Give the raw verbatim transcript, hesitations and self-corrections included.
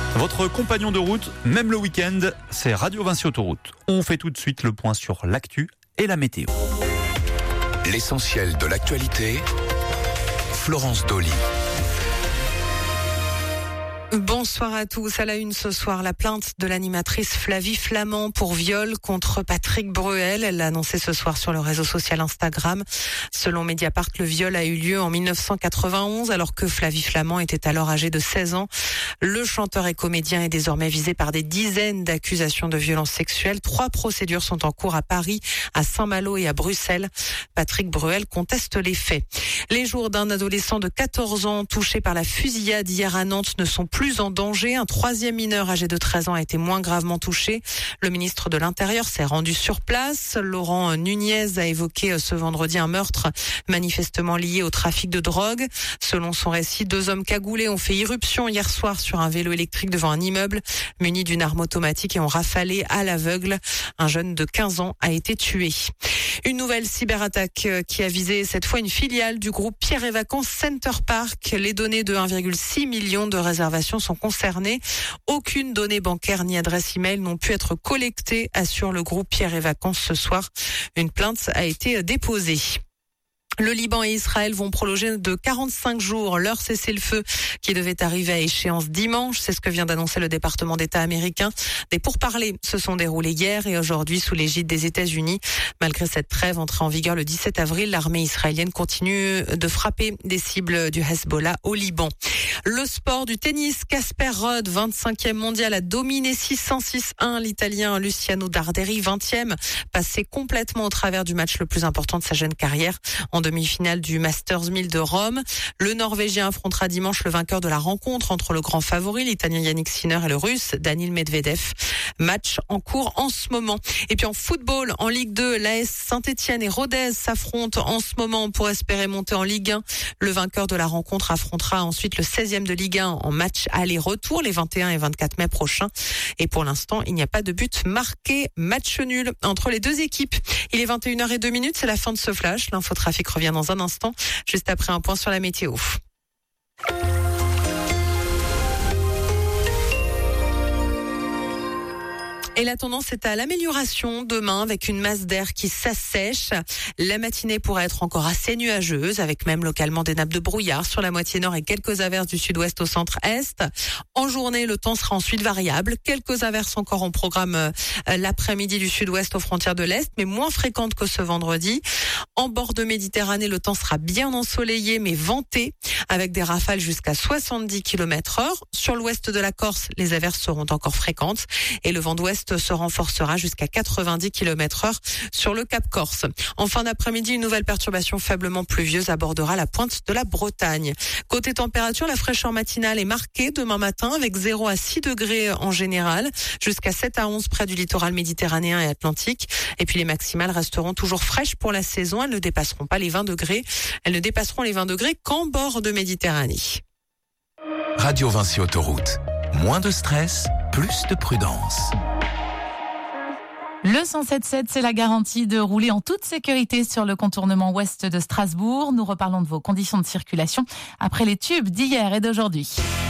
Votre compagnon de route, même le week-end, c'est Radio Vinci Autoroute. On fait tout de suite le point sur l'actu et la météo. L'essentiel de l'actualité, Florence Dolly. Bonsoir à tous. À la une ce soir, la plainte de l'animatrice Flavie Flament pour viol contre Patrick Bruel. Elle l'a annoncé ce soir sur le réseau social Instagram. Selon Mediapart, le viol a eu lieu en dix-neuf cent quatre-vingt-onze alors que Flavie Flament était alors âgée de seize ans. Le chanteur et comédien est désormais visé par des dizaines d'accusations de violences sexuelles. Trois procédures sont en cours à Paris, à Saint-Malo et à Bruxelles. Patrick Bruel conteste les faits. Les jours d'un adolescent de quatorze ans touché par la fusillade hier à Nantes ne sont plus plus en danger. Un troisième mineur âgé de treize ans a été moins gravement touché. Le ministre de l'Intérieur s'est rendu sur place. Laurent Nunez a évoqué ce vendredi un meurtre manifestement lié au trafic de drogue. Selon son récit, deux hommes cagoulés ont fait irruption hier soir sur un vélo électrique devant un immeuble muni d'une arme automatique et ont rafalé à l'aveugle. Un jeune de quinze ans a été tué. Une nouvelle cyberattaque qui a visé cette fois une filiale du groupe Pierre et Vacances Center Park. Les données de un virgule six million de réservations sont concernées. Aucune donnée bancaire ni adresse email n'ont pu être collectées, assure le groupe Pierre et Vacances ce soir. Une plainte a été déposée. Le Liban et Israël vont prolonger de quarante-cinq jours leur cessez-le-feu qui devait arriver à échéance dimanche. C'est ce que vient d'annoncer le département d'État américain. Des pourparlers se sont déroulés hier et aujourd'hui sous l'égide des États-Unis. Malgré cette trêve entrée en vigueur le dix-sept avril, l'armée israélienne continue de frapper des cibles du Hezbollah au Liban. Le sport du tennis, Casper Ruud, vingt-cinquième mondial, a dominé six cent six un l'Italien Luciano Darderi, vingtième, passé complètement au travers du match le plus important de sa jeune carrière. En demi-finale du Masters mille de Rome, le Norvégien affrontera dimanche le vainqueur de la rencontre entre le grand favori, l'Italien Yannick Sinner, et le Russe Daniil Medvedev. Match en cours en ce moment. Et puis en football, en Ligue deux, l'A S Saint-Etienne et Rodez s'affrontent en ce moment pour espérer monter en Ligue un. Le vainqueur de la rencontre affrontera ensuite le seizième de Ligue un en match aller-retour les vingt et un et vingt-quatre mai prochains. Et pour l'instant, il n'y a pas de but marqué. Match nul entre les deux équipes. Il est vingt et une heures zéro deux, c'est la fin de ce flash. L'infotrafic revient dans un instant, juste après un point sur la météo. Et la tendance est à l'amélioration demain avec une masse d'air qui s'assèche. La matinée pourrait être encore assez nuageuse avec même localement des nappes de brouillard sur la moitié nord et quelques averses du sud-ouest au centre-est. En journée, le temps sera ensuite variable. Quelques averses encore en programme euh, l'après-midi du sud-ouest aux frontières de l'Est, mais moins fréquentes que ce vendredi. En bord de Méditerranée, le temps sera bien ensoleillé mais venté avec des rafales jusqu'à soixante-dix kilomètres heure. Sur l'ouest de la Corse, les averses seront encore fréquentes et le vent d'ouest se renforcera jusqu'à quatre-vingt-dix kilomètres heure sur le Cap Corse. En fin d'après-midi, une nouvelle perturbation faiblement pluvieuse abordera la pointe de la Bretagne. Côté température, la fraîcheur matinale est marquée demain matin avec zéro à six degrés en général, jusqu'à sept à onze près du littoral méditerranéen et atlantique. Et puis les maximales resteront toujours fraîches pour la saison. Elles ne dépasseront pas les vingt degrés. Elles ne dépasseront les vingt degrés qu'en bord de Méditerranée. Radio Vinci Autoroute. Moins de stress, plus de prudence. Le cent sept sept, c'est la garantie de rouler en toute sécurité sur le contournement ouest de Strasbourg. Nous reparlons de vos conditions de circulation après les tubes d'hier et d'aujourd'hui.